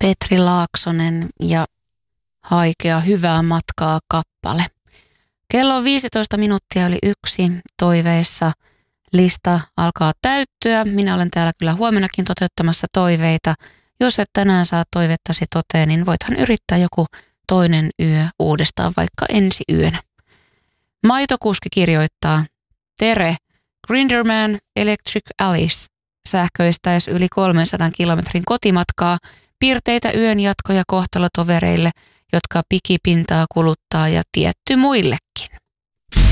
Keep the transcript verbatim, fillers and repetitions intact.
Petri Laaksonen ja Haikea hyvää matkaa kappale. Kello on viisitoista minuuttia yli yksi. Toiveissa lista alkaa täyttyä. Minä olen täällä kyllä huomenakin toteuttamassa toiveita. Jos et tänään saa toivettasi toteen, niin voithan yrittää joku toinen yö uudestaan vaikka ensi yönä. Maitokuski kirjoittaa: Tere, Grinderman Electric Alice sähköistäisi yli kolmensadan kilometrin kotimatkaa, piirteitä yön jatkoja kohtalotovereille, jotka pikipintaa kuluttaa ja tietty muillekin.